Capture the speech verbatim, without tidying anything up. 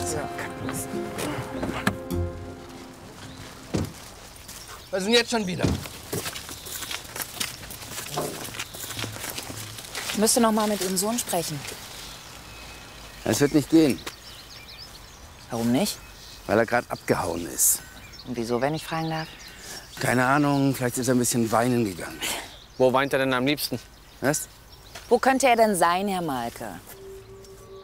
So. Was ist denn jetzt schon wieder? Ich müsste noch mal mit Ihrem Sohn sprechen. Es wird nicht gehen, Warum nicht? weil er gerade abgehauen ist. Und wieso, wenn ich fragen darf? Keine Ahnung, vielleicht ist er ein bisschen weinen gegangen. Wo weint er denn am liebsten? Was? Wo könnte er denn sein, Herr Malke?